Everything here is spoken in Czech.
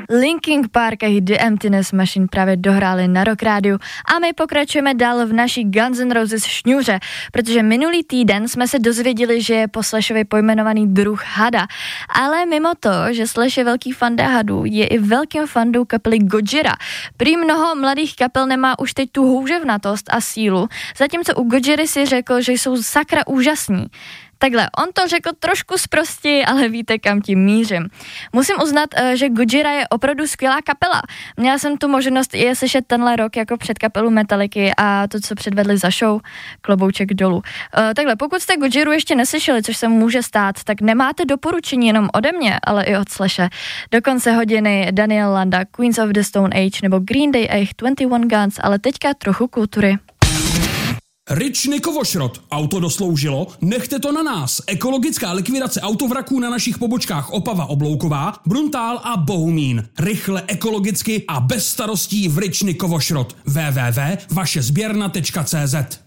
Linkin Park a The Emptiness Machine právě dohráli na Rock Rádiu a my pokračujeme dál v naší Guns N' Roses šňůře, protože minulý týden jsme se dozvěděli, že je po Slashovi pojmenovaný druh hada, ale mimo to, že Slash je velký fanda hadů, je i velkým fandou kapely Gojira. Prý mnoho mladých kapel nemá už teď tu houževnatost a sílu, zatímco u Gojiry si řekl, že jsou sakra úžasní. Takhle, on to řekl trošku sprostě, ale víte, kam tím mířím. Musím uznat, že Gojira je opravdu skvělá kapela. Měla jsem tu možnost i je slyšet tenhle rok jako před kapelu Metallicy a to, co předvedli za show, klobouček dolů. Takhle, pokud jste Gojiru ještě neslyšeli, což se může stát, tak nemáte doporučení jenom ode mě, ale i od Slashe. Do konce hodiny Daniel Landa, Queens of the Stone Age nebo Green Day a jejich 21 Guns, ale teďka trochu kultury. Ričny Kovošrot. Auto dosloužilo? Nechte to na nás. Ekologická likvidace autovraků na našich pobočkách Opava Oblouková, Bruntál a Bohumín. Rychle, ekologicky a bez starostí v Ričny Kovošrot. www.vašezběrna.cz